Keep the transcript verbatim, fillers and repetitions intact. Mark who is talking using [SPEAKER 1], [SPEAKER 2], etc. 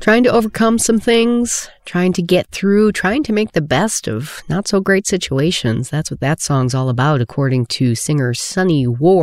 [SPEAKER 1] trying to overcome some things, trying to get through, trying to make the best of not so great situations. That's what that song's all about, according to singer Sunny Ward.